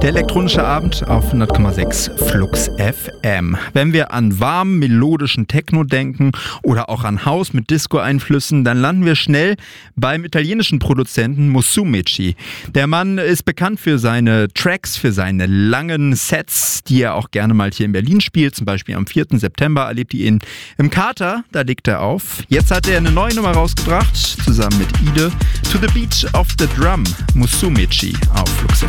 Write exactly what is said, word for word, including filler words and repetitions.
Der elektronische Abend auf hundert Komma sechs Flux F M. Wenn wir an warmen, melodischen Techno denken oder auch an House mit Disco-Einflüssen, dann landen wir schnell beim italienischen Produzenten Musumeci. Der Mann ist bekannt für seine Tracks, für seine langen Sets, die er auch gerne mal hier in Berlin spielt. Zum Beispiel am vierten September erlebt ihr ihn im Kater, da legt er auf. Jetzt hat er eine neue Nummer rausgebracht, zusammen mit Ide. To the Beach of the Drum, Musumeci auf Flux F M.